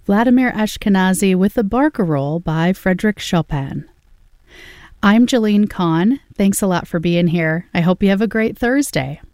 Vladimir Ashkenazy with the Barcarolle by Frédéric Chopin. I'm Jolene Kahn. Thanks a lot for being here. I hope you have a great Thursday.